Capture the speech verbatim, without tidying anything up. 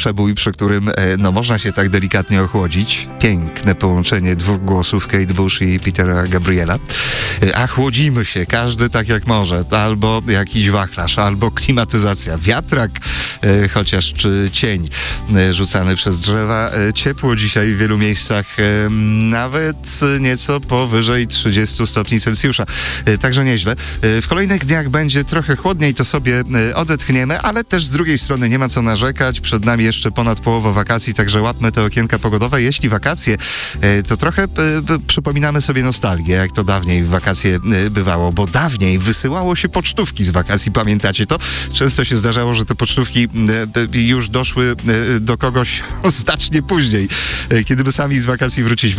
przebój, przy którym no, można się tak delikatnie ochłodzić. Piękne połączenie dwóch głosów, Kate Bush i Petera Gabriela. A chłodzimy się, każdy tak jak może. Albo jakiś wachlarz, albo klimatyzacja, wiatrak, chociaż czy cień rzucany przez drzewa. Ciepło dzisiaj w wielu miejscach, nawet nieco powyżej trzydziestu stopni Celsjusza. Także nieźle. W kolejnych dniach będzie trochę chłodniej, to sobie odetchniemy, ale też z drugiej strony nie ma co narzekać. Przed nami jeszcze ponad połowa wakacji, także łapmy te okienka pogodowe. Jeśli wakacje, to trochę przypominamy sobie nostalgię, jak to dawniej w wakacje bywało, bo dawniej wysyłało się pocztówki z wakacji, pamiętacie to? Często się zdarzało, że te pocztówki już doszły do kogoś znacznie później, kiedy my sami z wakacji wróciliśmy.